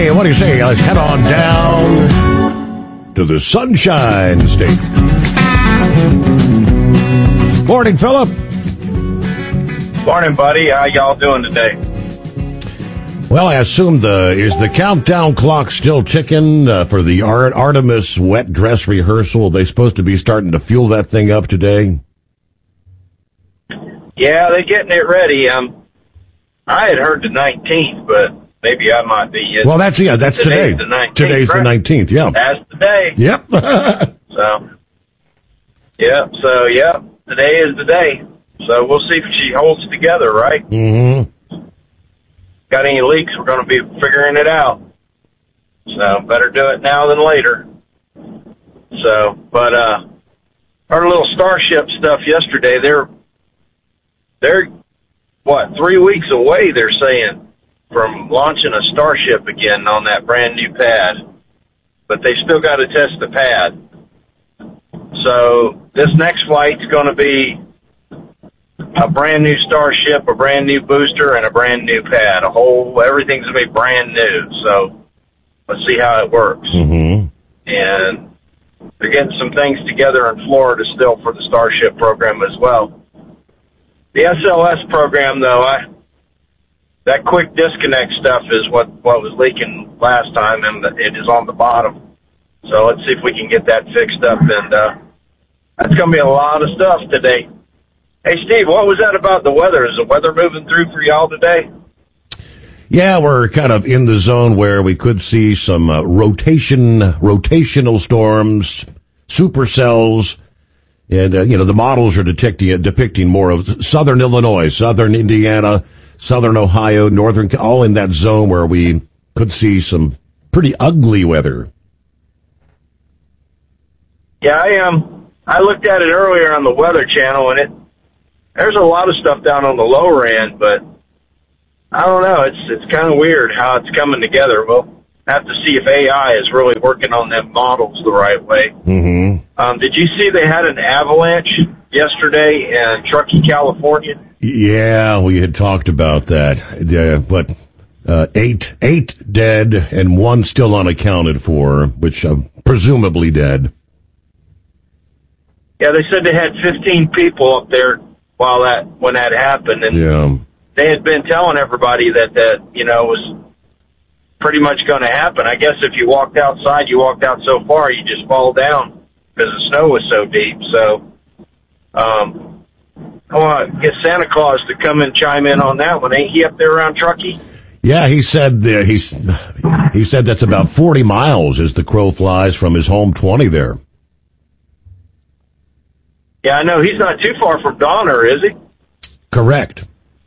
Hey, what do you say? Let's head on down to the Sunshine State. Morning, Philip. Morning, buddy. How y'all doing today? Well, I assume is the countdown clock still ticking for the Artemis wet dress rehearsal? Are they supposed to be starting to fuel that thing up today? Yeah, they're getting it ready. I had heard the 19th, but maybe I might be. Well, that's today. Today's the 19th. Today's right? the 19th, yeah. That's today. Yep. Today is the day. So we'll see if she holds together, right? Mm-hmm. Got any leaks, we're going to be figuring it out. So better do it now than later. So, but our little Starship stuff yesterday, they're 3 weeks away, they're saying, from launching a Starship again on that brand new pad. But they still got to test the pad. So this next flight's going to be a brand new Starship, a brand new booster, and a brand new pad. Everything's going to be brand new. So let's see how it works. Mm-hmm. And they're getting some things together in Florida still for the Starship program as well. The SLS program, though, that quick disconnect stuff is what was leaking last time, and it is on the bottom. So let's see if we can get that fixed up, and that's going to be a lot of stuff today. Hey, Steve, what was that about the weather? Is the weather moving through for y'all today? Yeah, we're kind of in the zone where we could see some rotational storms, supercells, and the models are depicting more of southern Illinois, southern Indiana, southern Ohio, northern, all in that zone where we could see some pretty ugly weather. Yeah, I looked at it earlier on the Weather Channel, and there's a lot of stuff down on the lower end, but I don't know. It's kind of weird how it's coming together. We'll have to see if AI is really working on them models the right way. Mm-hmm. Did you see they had an avalanche yesterday in Truckee, California? Yeah, we had talked about that. But 8 dead and 1 still unaccounted for, which presumably dead. Yeah, they said they had 15 people up there when that happened, and they had been telling everybody that was pretty much going to happen. I guess if you walked outside, you walked out so far, you just fall down because the snow was so deep. So I want to get Santa Claus to come and chime in on that one. Ain't he up there around Truckee? Yeah, he said he said that's about 40 miles as the crow flies from his home 20 there. Yeah, I know. He's not too far from Donner, is he? Correct.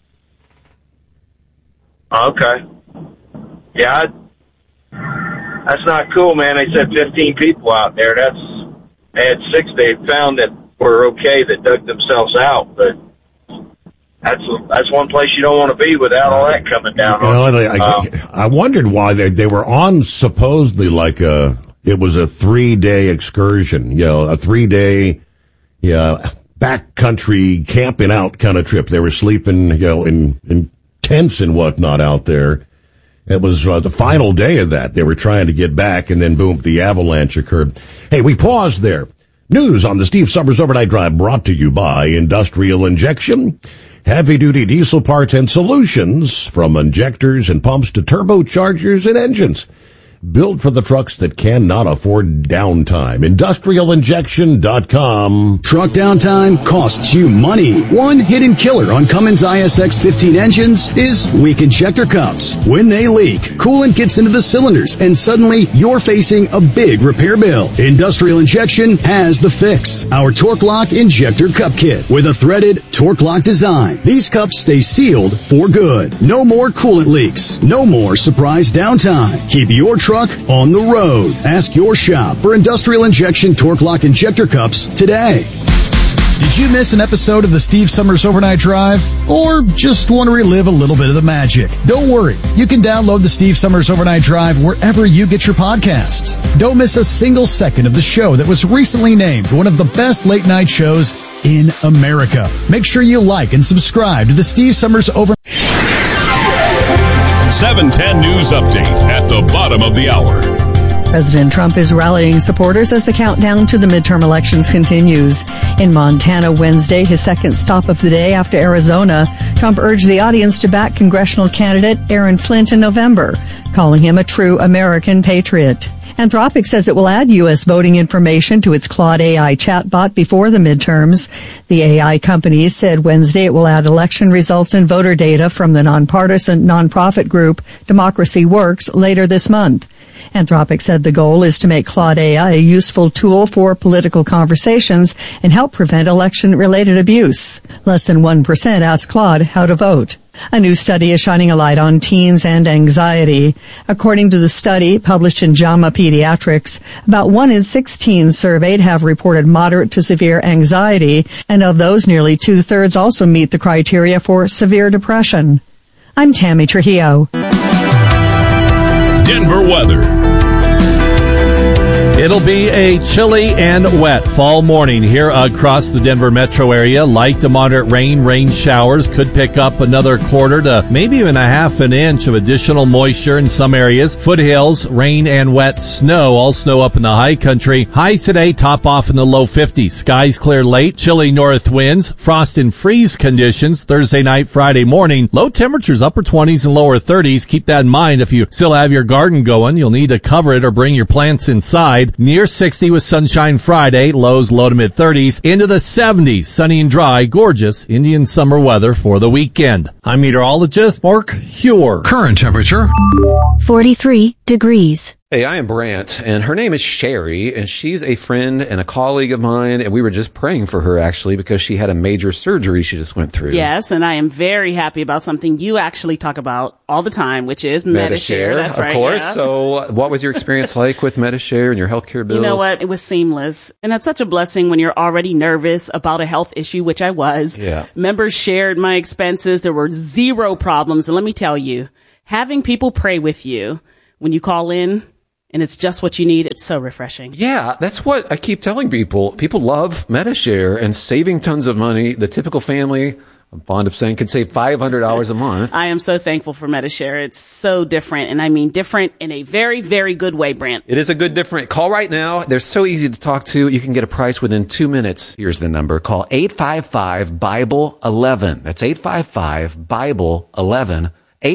Okay. Yeah, that's not cool, man. They said 15 people out there. They had 6 they found that were okay that dug themselves out, but that's one place you don't want to be without all that coming down on you. I wondered why they were on supposedly like it was a 3-day excursion, a 3-day backcountry camping out kind of trip. They were sleeping, in tents and whatnot out there. It was the final day of that. They were trying to get back, and then boom, the avalanche occurred. Hey, we paused there. News on the Steve Summers Overnight Drive brought to you by Industrial Injection. Heavy-duty diesel parts and solutions, from injectors and pumps to turbochargers and engines. Built for the trucks that cannot afford downtime. IndustrialInjection.com. Truck downtime costs you money. One hidden killer on Cummins ISX 15 engines is weak injector cups. When they leak, coolant gets into the cylinders, and suddenly you're facing a big repair bill. Industrial Injection has the fix. Our Torque Lock Injector Cup Kit with a threaded Torque Lock design. These cups stay sealed for good. No more coolant leaks. No more surprise downtime. Keep your truck on the road. Ask your shop for Industrial Injection Torque Lock Injector Cups today. Did you miss an episode of the Steve Summers Overnight Drive? Or just want to relive a little bit of the magic? Don't worry. You can download the Steve Summers Overnight Drive wherever you get your podcasts. Don't miss a single second of the show that was recently named one of the best late night shows in America. Make sure you like and subscribe to the Steve Summers Overnight. 710 News Update at the bottom of the hour. President Trump is rallying supporters as the countdown to the midterm elections continues. In Montana Wednesday, his second stop of the day after Arizona, Trump urged the audience to back congressional candidate Aaron Flint in November, calling him a true American patriot. Anthropic says it will add U.S. voting information to its Claude AI chatbot before the midterms. The AI company said Wednesday it will add election results and voter data from the nonpartisan nonprofit group Democracy Works later this month. Anthropic said the goal is to make Claude AI a useful tool for political conversations and help prevent election-related abuse. Less than 1% asked Claude how to vote. A new study is shining a light on teens and anxiety. According to the study published in JAMA Pediatrics, about 1 in 6 teens surveyed have reported moderate to severe anxiety, and of those, nearly 2/3 also meet the criteria for severe depression. I'm Tammy Trujillo. Denver weather. It'll be a chilly and wet fall morning here across the Denver metro area. Light to moderate rain showers could pick up another quarter to maybe even a half an inch of additional moisture in some areas. Foothills, rain and wet snow, all snow up in the high country. Highs today top off in the low 50s. Skies clear late, chilly north winds, frost and freeze conditions Thursday night, Friday morning. Low temperatures upper 20s and lower 30s. Keep that in mind if you still have your garden going. You'll need to cover it or bring your plants inside. Near 60 with sunshine Friday, lows low to mid 30s, into the 70s, sunny and dry, gorgeous Indian summer weather for the weekend. I'm meteorologist Mark Huer. Current temperature 43 degrees. Hey, I am Brant, and her name is Sherry, and she's a friend and a colleague of mine, and we were just praying for her, actually, because she had a major surgery she just went through. Yes, and I am very happy about something you actually talk about all the time, which is Medi-Share. That's right. Of course. Yeah. So what was your experience like with Medi-Share and your healthcare bills? You know what? It was seamless. And that's such a blessing when you're already nervous about a health issue, which I was. Yeah. Members shared my expenses. There were zero problems. And let me tell you, having people pray with you when you call in, and it's just what you need, it's so refreshing. Yeah, that's what I keep telling people. People love Medi-Share and saving tons of money. The typical family, I'm fond of saying, can save $500 a month. I am so thankful for Medi-Share. It's so different, and I mean different in a very, very good way, Brant. It is a good different. Call right now. They're so easy to talk to. You can get a price within 2 minutes. Here's the number. Call 855-BIBLE-11. That's 855-BIBLE-11.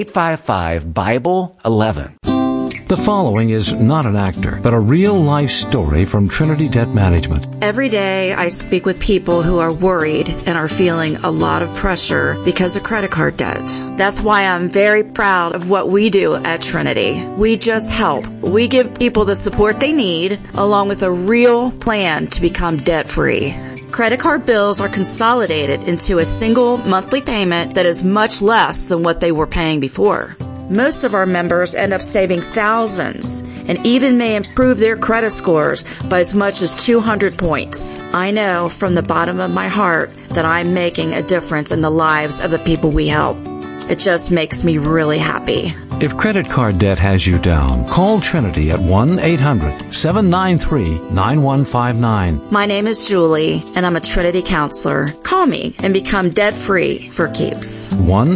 855-BIBLE-11. The following is not an actor, but a real-life story from Trinity Debt Management. Every day I speak with people who are worried and are feeling a lot of pressure because of credit card debt. That's why I'm very proud of what we do at Trinity. We just help. We give people the support they need, along with a real plan to become debt-free. Credit card bills are consolidated into a single monthly payment that is much less than what they were paying before. Most of our members end up saving thousands and even may improve their credit scores by as much as 200 points. I know from the bottom of my heart that I'm making a difference in the lives of the people we help. It just makes me really happy. If credit card debt has you down, call Trinity at 1-800-793-9159. My name is Julie, and I'm a Trinity counselor. Call me and become debt-free for keeps.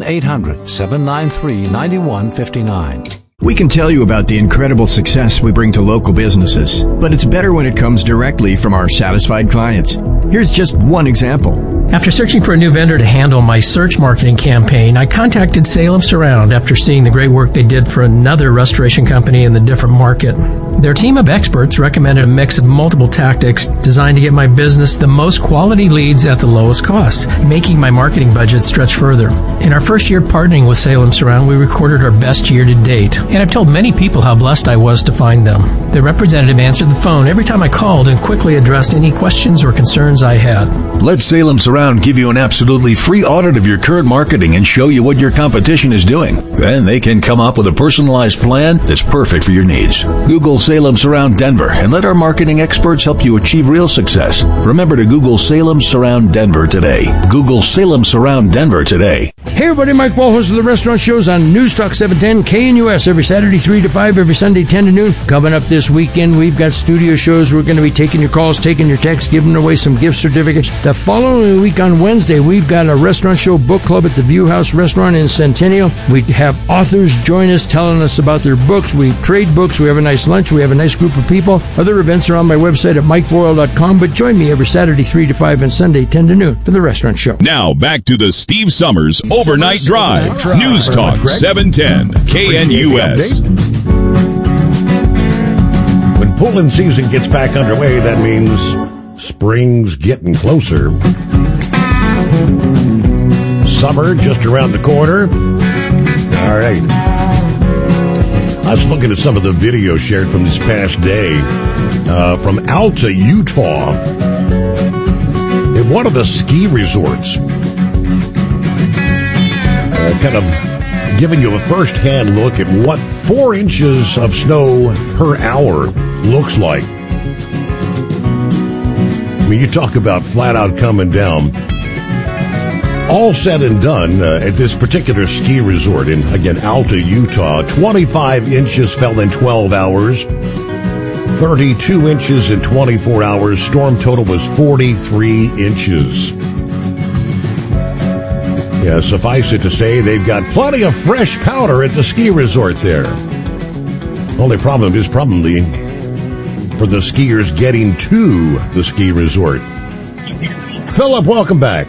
1-800-793-9159. We can tell you about the incredible success we bring to local businesses, but it's better when it comes directly from our satisfied clients. Here's just one example. After searching for a new vendor to handle my search marketing campaign, I contacted Salem Surround after seeing the great work they did for another restoration company in the different market. Their team of experts recommended a mix of multiple tactics designed to get my business the most quality leads at the lowest cost, making my marketing budget stretch further. In our first year partnering with Salem Surround, we recorded our best year to date, and I've told many people how blessed I was to find them. The representative answered the phone every time I called and quickly addressed any questions or concerns I had. Let Salem Surround give you an absolutely free audit of your current marketing and show you what your competition is doing. Then they can come up with a personalized plan that's perfect for your needs. Google Salem Surround Denver and let our marketing experts help you achieve real success. Remember to Google Salem Surround Denver today. Google Salem Surround Denver today. Hey everybody, Mike Ball, host of the Restaurant Shows on News Talk 710 KNUS every Saturday 3 to 5, every Sunday 10 to noon. Coming up this weekend, we've got studio shows. We're going to be taking your calls, taking your texts, giving away some gift certificates. The following week on Wednesday, we've got a Restaurant Show book club at the View House Restaurant in Centennial. We have authors join us, telling us about their books. We trade books. We have a nice lunch. We have a nice group of people. Other events are on my website at mikeboyle.com, but join me every Saturday 3 to 5 and Sunday 10 to noon for the Restaurant Show. Now back to the Steve Summers Overnight Drive. News Talk 710 KNUS. When pulling season gets back underway, that means spring's getting closer. Summer just around the corner. All right. I was looking at some of the video shared from this past day from Alta, Utah, at one of the ski resorts. Kind of giving you a first-hand look at what 4 inches of snow per hour looks like. I mean, you talk about flat-out coming down. All said and done, at this particular ski resort in, again, Alta, Utah, 25 inches fell in 12 hours, 32 inches in 24 hours. Storm total was 43 inches. Yeah, suffice it to say, they've got plenty of fresh powder at the ski resort there. Only problem is probably for the skiers getting to the ski resort. Philip, welcome back.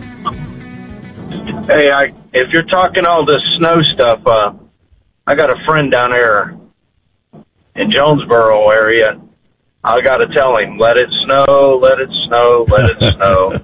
Hey, if you're talking all this snow stuff, I got a friend down there in Jonesboro area. I got to tell him, let it snow, let it snow, let it snow.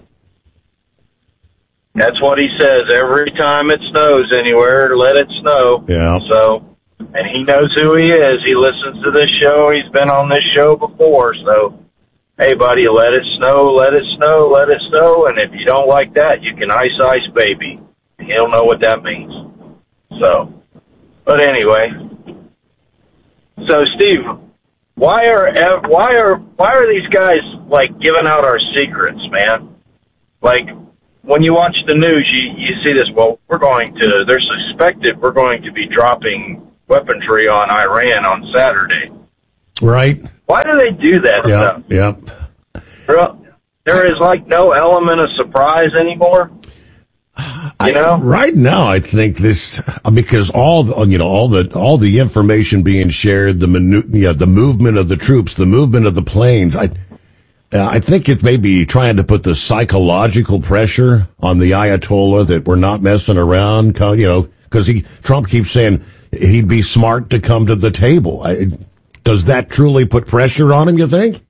That's what he says every time it snows anywhere, let it snow. Yeah. So, and he knows who he is. He listens to this show. He's been on this show before. So, hey, buddy, let it snow, let it snow, let it snow. And if you don't like that, you can ice baby. He'll know what that means. So, but anyway. So, Steve, why are these guys like giving out our secrets, man? Like, when you watch the news, you see this, well, they're suspected we're going to be dropping weaponry on Iran on Saturday. Right. Why do they do that stuff? Yep. There is like no element of surprise anymore. Right now, I think this, because all the information being shared, the movement of the troops, the movement of the planes, I think it may be trying to put the psychological pressure on the Ayatollah that we're not messing around, because Trump keeps saying he'd be smart to come to the table. Does that truly put pressure on him, you think?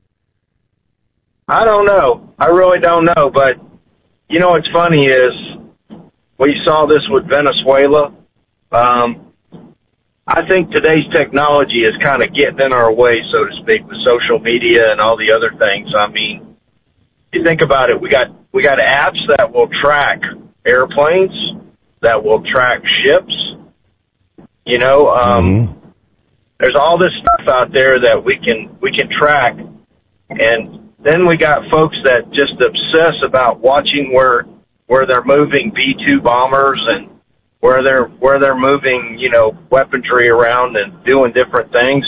I don't know. I really don't know. But, what's funny is we saw this with Venezuela. I think today's technology is kind of getting in our way, so to speak, with social media and all the other things. I mean, you think about it, we got apps that will track airplanes, that will track ships. There's all this stuff out there that we can track, and then we got folks that just obsess about watching where they're moving B-2 bombers and where they're moving, weaponry around and doing different things.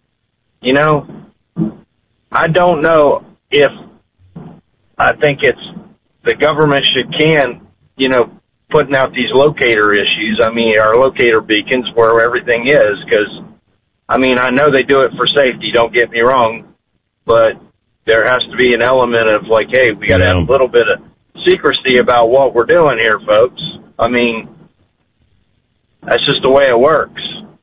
I don't know if I think it's the government putting out these locator issues. I mean, our locator beacons where everything is, because, I know they do it for safety, don't get me wrong, but there has to be an element of like, hey, we got to have a little bit of secrecy about what we're doing here, folks. That's just the way it works,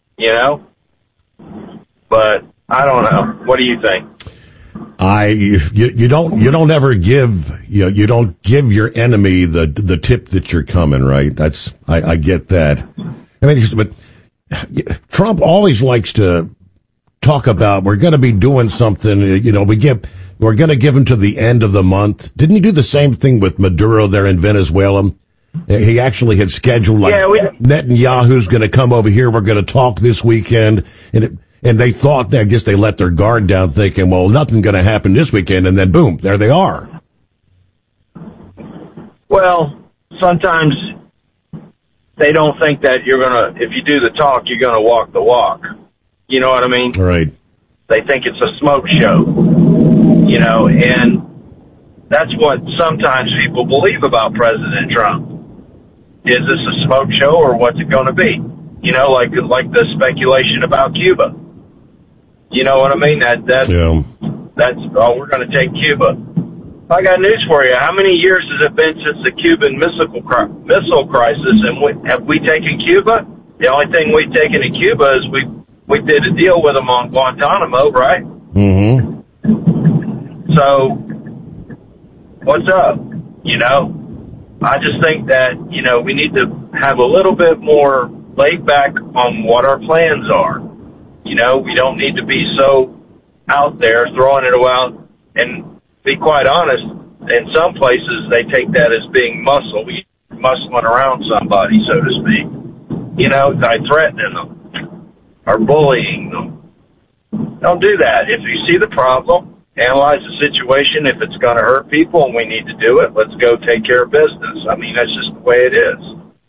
But I don't know. What do you think? You don't ever give you don't give your enemy the tip that you're coming, right? I get that. But Trump always likes to talk about we're going to be doing something. We're going to give him to the end of the month. Didn't he do the same thing with Maduro there in Venezuela? He actually had scheduled Netanyahu's going to come over here. We're going to talk this weekend, and they thought I guess they let their guard down, thinking, well, nothing's going to happen this weekend, and then boom, there they are. Well, sometimes they don't think that if you do the talk, you're gonna walk the walk. You know what I mean? Right. They think it's a smoke show, and that's what sometimes people believe about President Trump. Is this a smoke show or what's it going to be? Like the speculation about Cuba. You know what I mean? That's we're going to take Cuba. I got news for you. How many years has it been since the Cuban missile crisis, and have we taken Cuba? The only thing we've taken in Cuba is we did a deal with them on Guantanamo, right? Mm-hmm. So, what's up? I just think that, we need to have a little bit more laid back on what our plans are. We don't need to be so out there throwing it around. And be quite honest, in some places they take that as being muscling around somebody, so to speak. By threatening them or bullying them. Don't do that. If you see the problem, analyze the situation. If it's going to hurt people and we need to do it, let's go take care of business. I mean, that's just the way it is.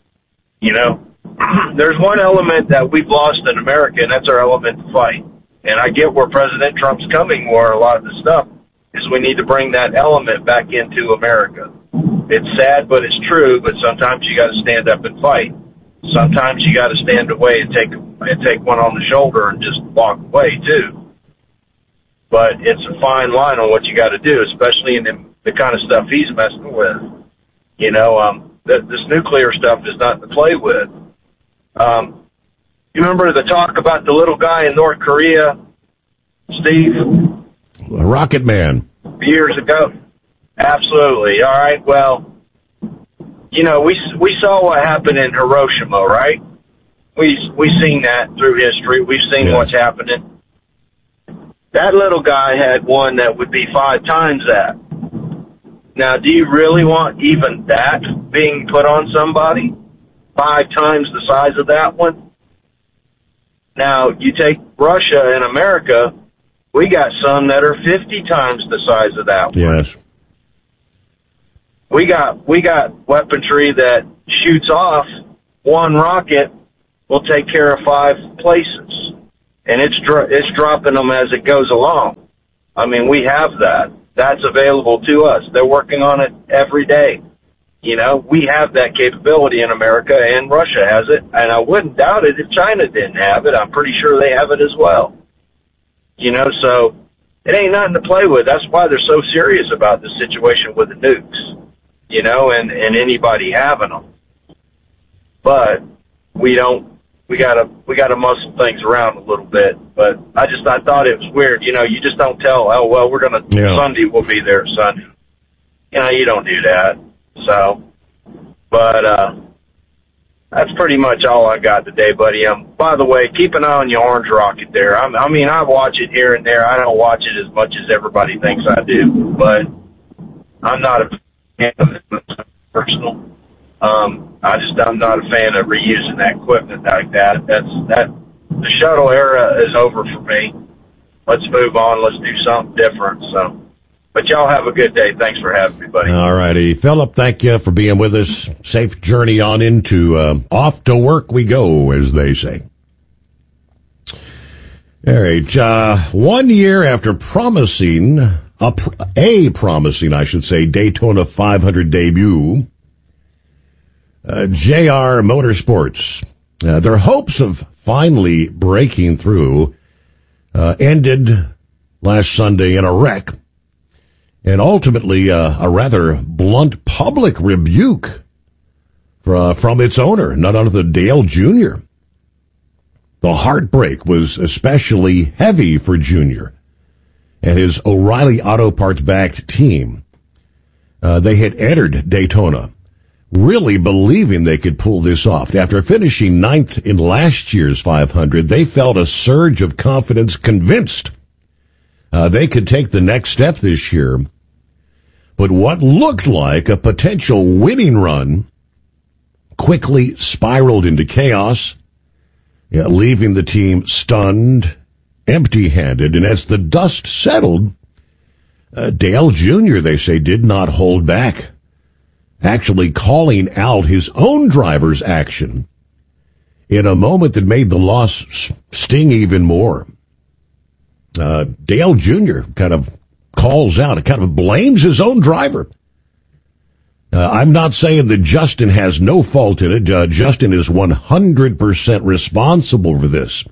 There's one element that we've lost in America, and that's our element to fight. And I get where President Trump's coming, where a lot of the stuff is we need to bring that element back into America. It's sad, but it's true, but sometimes you got to stand up and fight. Sometimes you got to stand away and take one on the shoulder and just walk away, too. But it's a fine line on what you got to do, especially in the kind of stuff he's messing with. This nuclear stuff is not to play with. You remember the talk about the little guy in North Korea, Steve? Rocket Man. Years ago. Absolutely. All right. Well, we saw what happened in Hiroshima, right? We've seen that through history. We've seen what's happening. That little guy had one that would be 5 times that. Now, do you really want even that being put on somebody? 5 times the size of that one? Now, you take Russia and America, we got some that are 50 times the size of that one. Yes. We got weaponry that shoots off one rocket will take care of 5 places. And it's dropping them as it goes along. I mean, we have that. That's available to us. They're working on it every day. We have that capability in America, and Russia has it. And I wouldn't doubt it if China didn't have it. I'm pretty sure they have it as well. So it ain't nothing to play with. That's why they're so serious about the situation with the nukes, and anybody having them. But we gotta muscle things around a little bit. But I thought it was weird. You just don't tell, Sunday we'll be there Sunday. You don't do that. So, but, that's pretty much all I got today, buddy. By the way, keep an eye on your orange rocket there. I watch it here and there. I don't watch it as much as everybody thinks I do, but I'm not a fan of it personal. I'm not a fan of reusing that equipment like that. The shuttle era is over for me. Let's move on. Let's do something different. So, but y'all have a good day. Thanks for having me, buddy. All righty. Philip, thank you for being with us. Safe journey on into off to work we go, as they say. All right. 1 year after promising, Daytona 500 debut, JR Motorsports, their hopes of finally breaking through ended last Sunday in a wreck, and ultimately a rather blunt public rebuke from its owner, none other than Dale Jr. The heartbreak was especially heavy for Jr. and his O'Reilly Auto Parts-backed team. They had entered Daytona really believing they could pull this off. After finishing 9th in last year's 500, they felt a surge of confidence, convinced they could take the next step this year. But what looked like a potential winning run quickly spiraled into chaos, leaving the team stunned, empty-handed. And as the dust settled, Dale Jr., they say, did not hold back. actually calling out his own driver's action in a moment that made the loss sting even more. Dale Jr. kind of calls out and kind of blames his own driver. I'm not saying that Justin has no fault in it. Justin is 100% responsible for this.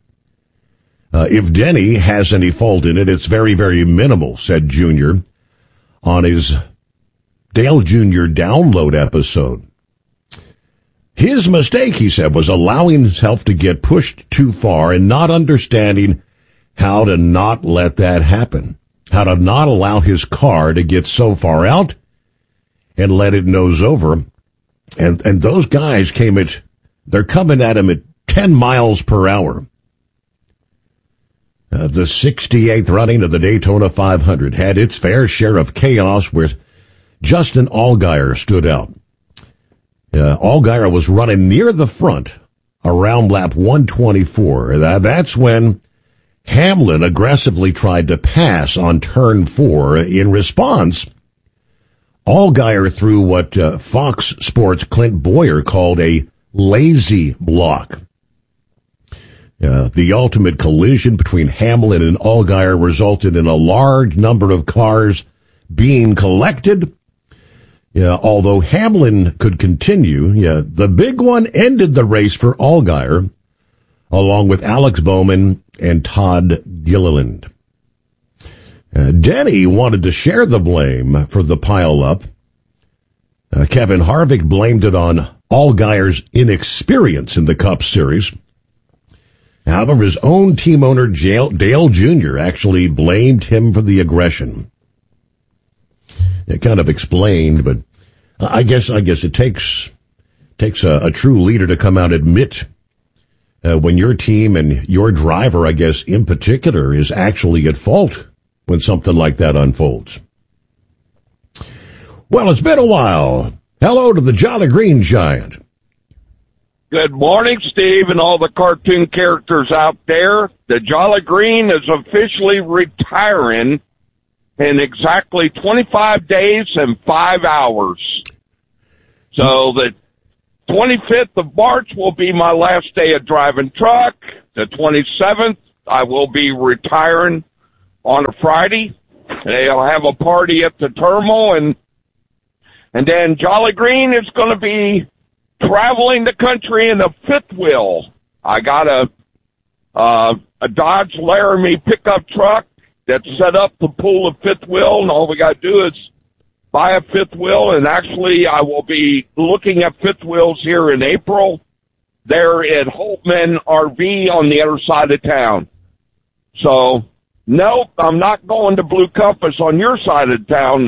If Denny has any fault in it, it's very, very minimal, said Jr. on his Dale Jr. download episode. His mistake, he said, was allowing himself to get pushed too far and not understanding how to not let that happen, how to not allow his car to get so far out and let it nose over. And those guys they're coming at him at 10 miles per hour. The 68th running of the Daytona 500 had its fair share of chaos where Justin Allgaier stood out. Allgaier was running near the front around lap 124. That's when Hamlin aggressively tried to pass on turn 4. In response, Allgaier threw what Fox Sports' Clint Boyer called a lazy block. The ultimate collision between Hamlin and Allgaier resulted in a large number of cars being collected. Although Hamlin could continue, the big one ended the race for Allgaier, along with Alex Bowman and Todd Gilliland. Denny wanted to share the blame for the pileup. Kevin Harvick blamed it on Allgaier's inexperience in the Cup Series. However, his own team owner, Dale Jr., actually blamed him for the aggression. It kind of explained, but I guess it takes a true leader to come out and admit when your team and your driver, I guess, in particular, is actually at fault when something like that unfolds. Well, it's been a while. Hello to the Jolly Green Giant. Good morning, Steve, and all the cartoon characters out there. The Jolly Green is officially retiring in exactly 25 days and 5 hours. So the 25th of March will be my last day of driving truck. The 27th, I will be retiring on a Friday. They'll have a party at the terminal, and then Jolly Green is going to be traveling the country in a fifth wheel. I got a Dodge Laramie pickup truck that's set up to pull a fifth wheel, and all we got to do is buy a fifth wheel. And actually, I will be looking at fifth wheels here in April. They're at Holtman RV on the other side of town. So, nope, I'm not going to Blue Compass on your side of town.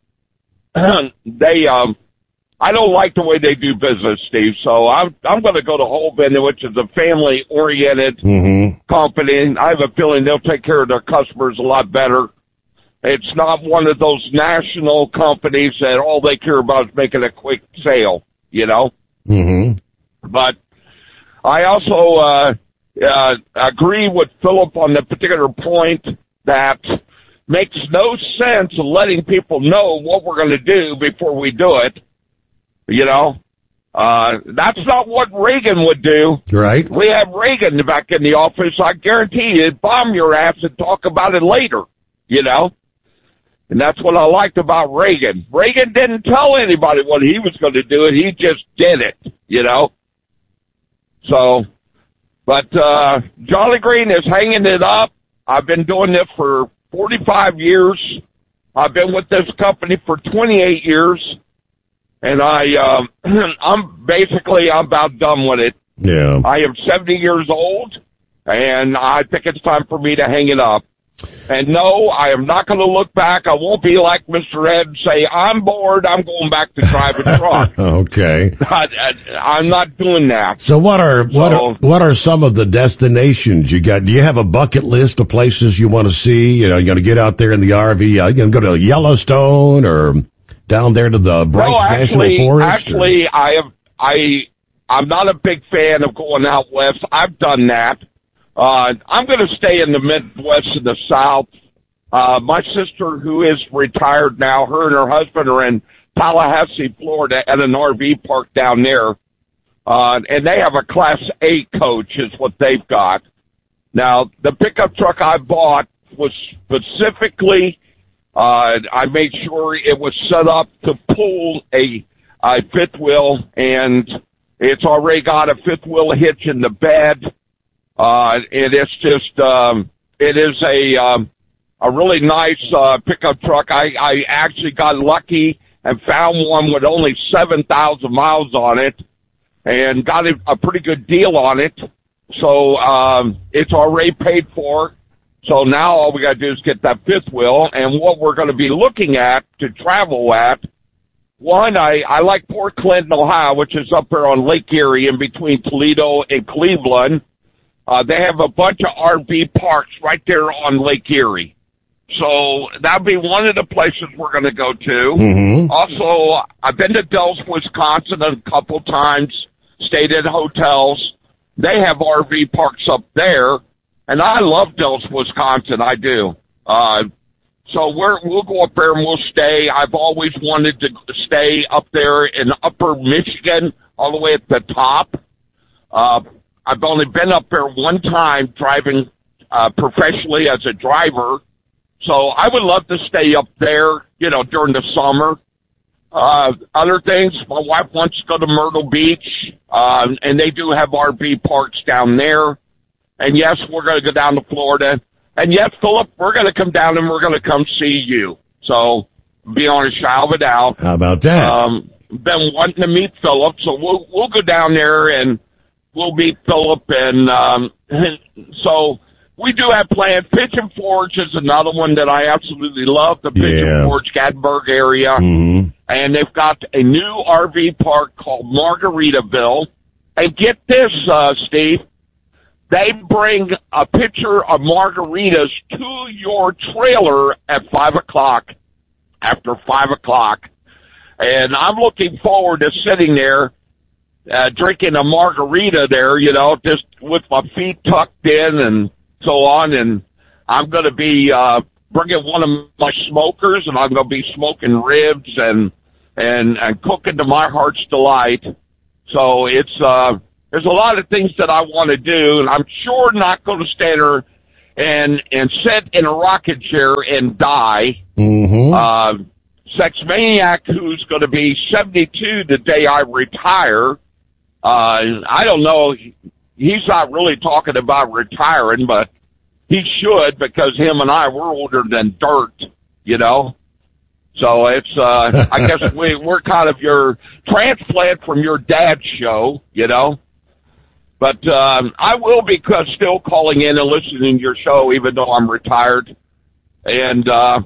I don't like the way they do business, Steve. So I'm going to go to Holtman, which is a family-oriented company. I have a feeling they'll take care of their customers a lot better. It's not one of those national companies that all they care about is making a quick sale, you know? But I also agree with Philip on the particular point that makes no sense letting people know what we're going to do before we do it. You know, that's not what Reagan would do. Right. We have Reagan back in the office. I guarantee you, he'd bomb your ass and talk about it later, you know? And that's what I liked about Reagan. Reagan didn't tell anybody what he was going to do, and he just did it, you know? So, but Jolly Green is hanging it up. I've been doing this for 45 years. I've been with this company for 28 years. And I'm about done with it. Yeah. I am 70 years old, and I think it's time for me to hang it up. And no, I am not going to look back. I won't be like Mr. Ed and say, I'm bored, I'm going back to driving truck. Okay. I'm not doing that. So what are some of the destinations you got? Do you have a bucket list of places you want to see? You know, you're going to get out there in the RV, you're going to go to Yellowstone or down there to the Bryce National Forest? Actually, I'm not a big fan of going out west. I've done that. I'm going to stay in the Midwest and the South. My sister, who is retired now, her and her husband are in Tallahassee, Florida, at an RV park down there. And they have a Class A coach is what they've got. Now, the pickup truck I bought was specifically, I made sure it was set up to pull a fifth wheel, and it's already got a fifth wheel hitch in the bed. And it's just, it is a really nice, pickup truck. I actually got lucky and found one with only 7,000 miles on it and got a pretty good deal on it. So, it's already paid for. So now all we got to do is get that fifth wheel, and what we're going to be looking at to travel at, one, I like Port Clinton, Ohio, which is up there on Lake Erie in between Toledo and Cleveland. They have a bunch of RV parks right there on Lake Erie. So that'll be one of the places we're going to go to. Mm-hmm. Also, I've been to Dells, Wisconsin a couple times, stayed at hotels. They have RV parks up there, and I love Dells, Wisconsin. I do. So we'll go up there and we'll stay. I've always wanted to stay up there in Upper Michigan, all the way at the top. I've only been up there one time driving professionally as a driver. So I would love to stay up there, during the summer. Other things, my wife wants to go to Myrtle Beach, and they do have RV parks down there. And yes, we're going to go down to Florida. And yes, Philip, we're going to come down and we're going to come see you. So, beyond a shadow of a doubt. How about that? Been wanting to meet Philip, so we'll go down there and we'll meet Philip. And so we do have plans. Pigeon Forge is another one that I absolutely love. The Pigeon Forge, Gatlinburg area. Mm-hmm. And they've got a new RV park called Margaritaville. And get this, Steve. They bring a pitcher of margaritas to your trailer at 5 o'clock, after 5 o'clock. And I'm looking forward to sitting there, drinking a margarita there, just with my feet tucked in and so on. And I'm going to be, bringing one of my smokers, and I'm going to be smoking ribs and cooking to my heart's delight. So there's a lot of things that I want to do, and I'm sure not going to stand there and sit in a rocket chair and die. Mm-hmm. Sex Maniac, who's going to be 72 the day I retire, I don't know, he's not really talking about retiring, but he should, because him and I, we're older than dirt, So it's, I guess we're kind of your transplant from your dad's show, But I will be still calling in and listening to your show, even though I'm retired. And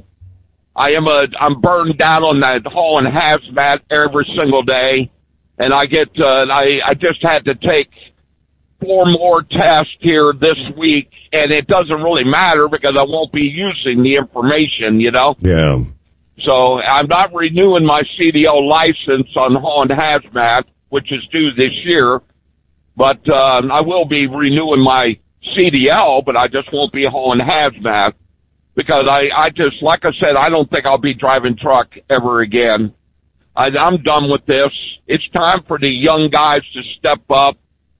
I'm burned down on that hauling hazmat every single day. And I just had to take 4 more tests here this week, and it doesn't really matter because I won't be using the information, Yeah. So I'm not renewing my CDL license on hauling hazmat, which is due this year. But I will be renewing my CDL, but I just won't be hauling hazmat because I just, like I said, I don't think I'll be driving truck ever again. I'm done with this. It's time for the young guys to step up.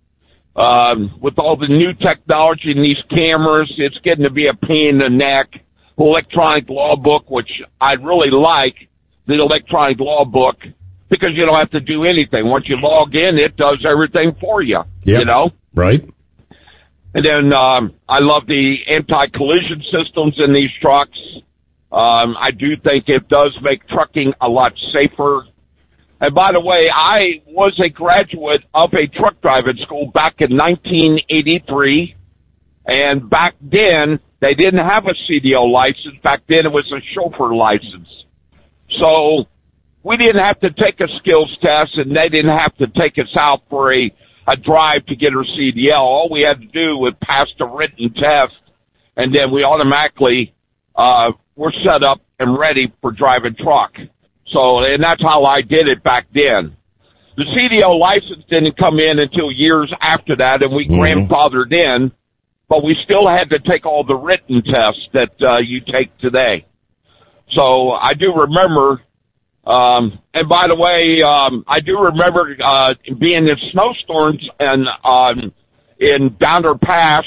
With all the new technology and these cameras, it's getting to be a pain in the neck. Electronic law book, which I really like, the electronic law book, because you don't have to do anything. Once you log in, it does everything for you, Right. And then I love the anti-collision systems in these trucks. I do think it does make trucking a lot safer. And by the way, I was a graduate of a truck driving school back in 1983, and back then, they didn't have a CDL license. Back then, it was a chauffeur license. So we didn't have to take a skills test, and they didn't have to take us out for a drive to get our CDL. All we had to do was pass the written test, and then we automatically were set up and ready for driving truck. So, and that's how I did it back then. The CDL license didn't come in until years after that, and we grandfathered in, but we still had to take all the written tests that you take today. So I do remember And by the way, I do remember, being in snowstorms and, in Downer Pass,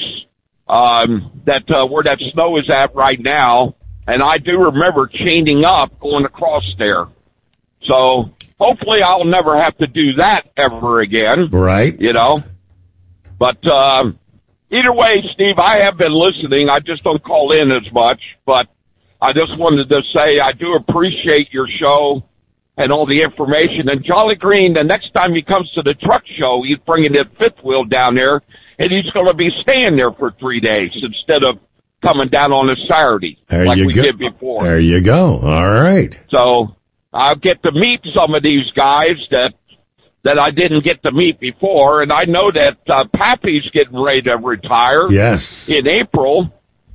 where that snow is at right now. And I do remember chaining up going across there. So hopefully I'll never have to do that ever again. Right. You know, but, either way, Steve, I have been listening. I just don't call in as much, but I just wanted to say I do appreciate your show and all the information. And Jolly Green, the next time he comes to the truck show, he's bringing that fifth wheel down there, and he's going to be staying there for 3 days instead of coming down on a Saturday like we did before. There you go. All right. So I'll get to meet some of these guys that I didn't get to meet before, and I know that Pappy's getting ready to retire. Yes. In April.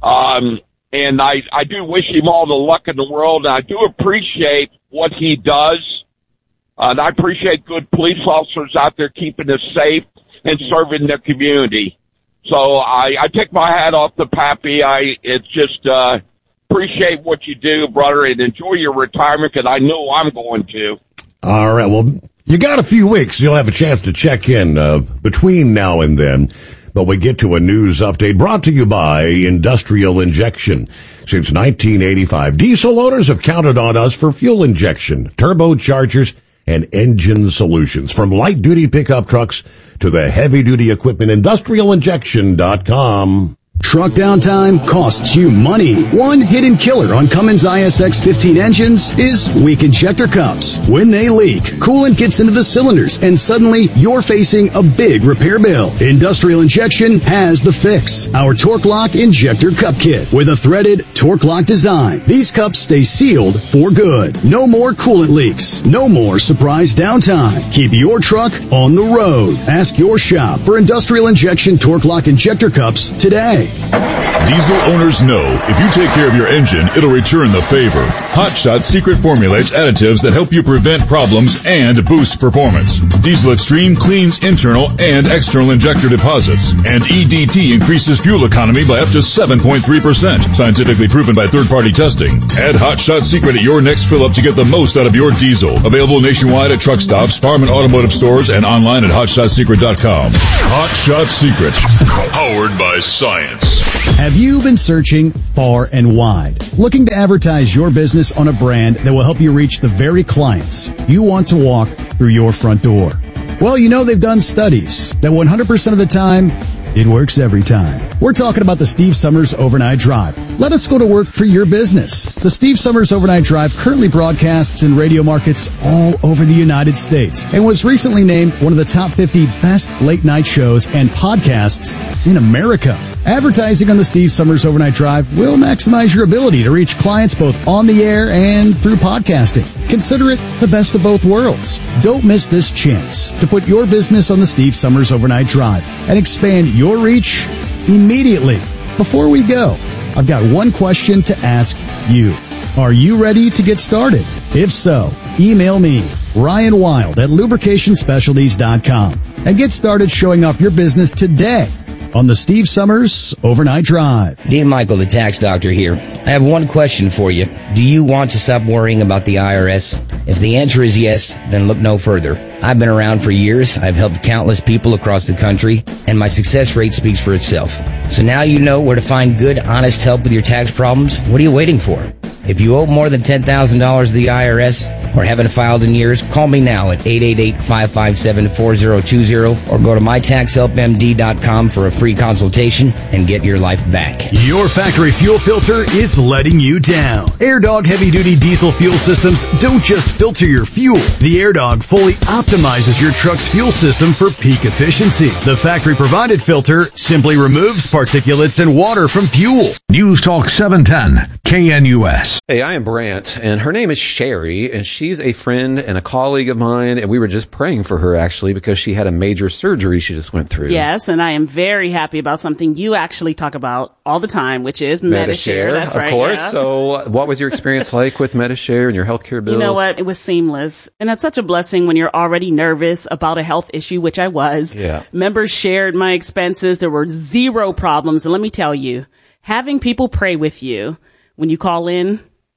And I do wish him all the luck in the world, and I do appreciate what he does. And I appreciate good police officers out there keeping us safe and serving the community. So I take my hat off to Pappy. It's just appreciate what you do, brother, and enjoy your retirement, because I know I'm going to. All right. Well, you got a few weeks. You'll have a chance to check in between now and then. But we get to a news update brought to you by Industrial Injection. Since 1985, diesel owners have counted on us for fuel injection, turbochargers, and engine solutions. From light-duty pickup trucks to the heavy-duty equipment, industrialinjection.com. Truck downtime costs you money. One hidden killer on Cummins ISX 15 engines is weak injector cups. When they leak, coolant gets into the cylinders, and suddenly you're facing a big repair bill. Industrial Injection has the fix. Our Torque Lock Injector Cup Kit with a threaded Torque Lock design. These cups stay sealed for good. No more coolant leaks. No more surprise downtime. Keep your truck on the road. Ask your shop for Industrial Injection Torque Lock Injector Cups today. Diesel owners know if you take care of your engine, it'll return the favor. Hot Shot Secret formulates additives that help you prevent problems and boost performance. Diesel Extreme cleans internal and external injector deposits. And EDT increases fuel economy by up to 7.3%. Scientifically proven by third-party testing. Add Hot Shot Secret at your next fill-up to get the most out of your diesel. Available nationwide at truck stops, farm and automotive stores, and online at hotshotsecret.com. Hot Shot Secret. Powered by science. Have you been searching far and wide, looking to advertise your business on a brand that will help you reach the very clients you want to walk through your front door? Well, you know they've done studies that 100% of the time, it works every time. We're talking about the Steve Summers Overnight Drive. Let us go to work for your business. The Steve Summers Overnight Drive currently broadcasts in radio markets all over the United States and was recently named one of the top 50 best late night shows and podcasts in America. Advertising on the Steve Summers Overnight Drive will maximize your ability to reach clients both on the air and through podcasting. Consider it the best of both worlds. Don't miss this chance to put your business on the Steve Summers Overnight Drive and expand your reach immediately. Before we go, I've got one question to ask you. Are you ready to get started? If so, email me, Ryan Wild at lubricationspecialties.com, and get started showing off your business today on the Steve Summers Overnight Drive. Dean Michael, the tax doctor here. I have one question for you. Do you want to stop worrying about the IRS? If the answer is yes, then look no further. I've been around for years. I've helped countless people across the country, and my success rate speaks for itself. So now you know where to find good, honest help with your tax problems. What are you waiting for? If you owe more than $10,000 to the IRS or haven't filed in years, call me now at 888-557-4020 or go to mytaxhelpmd.com for a free consultation and get your life back. Your factory fuel filter is letting you down. AirDog heavy-duty diesel fuel systems don't just filter your fuel. The AirDog fully optimizes your truck's fuel system for peak efficiency. The factory-provided filter simply removes particulates and water from fuel. News Talk 710, KNUS. Hey, I am Brant, and her name is Sherry, and she's a friend and a colleague of mine, and we were just praying for her, actually, because she had a major surgery she just went through. Yes, and I am very happy about something you actually talk about all the time, which is Medi-Share. That's right. Of course. Yeah. So what was your experience like with Medi-Share and your healthcare bills? You know what? It was seamless. And that's such a blessing when you're already nervous about a health issue, which I was. Yeah. Members shared my expenses. There were zero problems. And let me tell you, having people pray with you when you call in,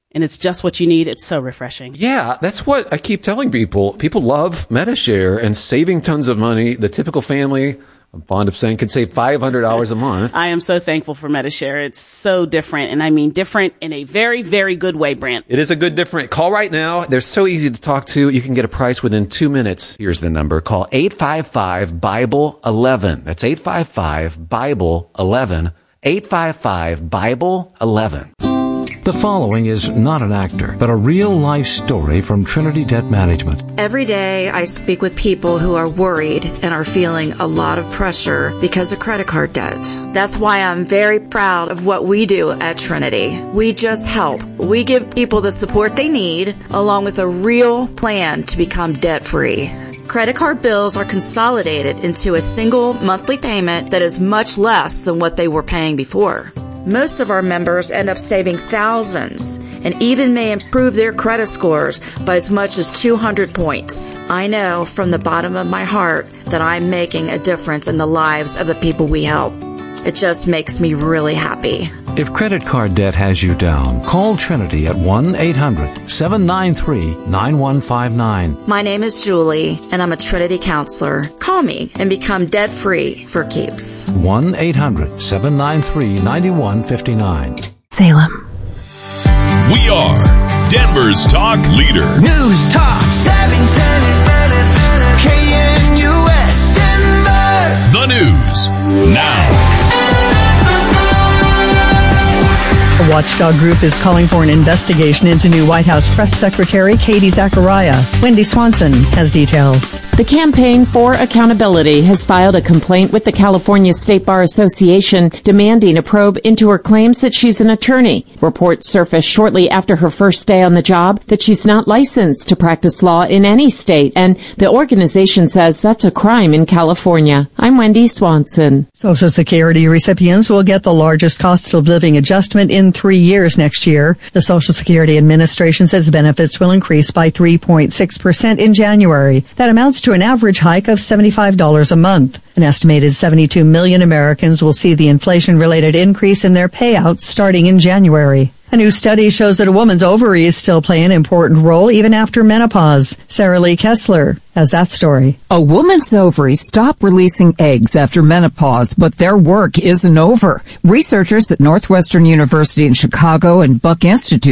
and it's just what you need. It's so refreshing. Yeah, that's what I keep telling people. People love Medi-Share and saving tons of money. The typical family, I'm fond of saying, could save $500 a month. I am so thankful for Medi-Share. It's so different, and I mean different in a very, very good way, Brent. It is a good different. Call right now. They're so easy to talk to. You can get a price within 2 minutes. Here's the number. Call 855-BIBLE-11. That's 855-BIBLE-11. 855-BIBLE-11. The following is not an actor, but a real-life story from Trinity Debt Management. Every day I speak with people who are worried and are feeling a lot of pressure because of credit card debt. That's why I'm very proud of what we do at Trinity. We just help. We give people the support they need, along with a real plan to become debt-free. Credit card bills are consolidated into a single monthly payment that is much less than what they were paying before. Most of our members end up saving thousands and even may improve their credit scores by as much as 200 points. I know from the bottom of my heart that I'm making a difference in the lives of the people we help. It just makes me really happy. If credit card debt has you down, call Trinity at 1-800-793-9159. My name is Julie, and I'm a Trinity counselor. Call me and become debt-free for keeps. 1-800-793-9159. Salem. We are Denver's talk leader. News Talk 710 KNUS Denver. The news now. A watchdog group is calling for an investigation into new White House Press Secretary Katie Zachariah. Wendy Swanson has details. The Campaign for Accountability has filed a complaint with the California State Bar Association demanding a probe into her claims that she's an attorney. Reports surfaced shortly after her first day on the job that she's not licensed to practice law in any state, and the organization says that's a crime in California. I'm Wendy Swanson. Social Security recipients will get the largest cost of living adjustment in 3 years next year. The Social Security Administration says benefits will increase by 3.6% in January. That amounts to an average hike of $75 a month. An estimated 72 million Americans will see the inflation-related increase in their payouts starting in January. A new study shows that a woman's ovaries still play an important role even after menopause. Sarah Lee Kessler has that story. A woman's ovaries stop releasing eggs after menopause, but their work isn't over. Researchers at Northwestern University in Chicago and Buck Institute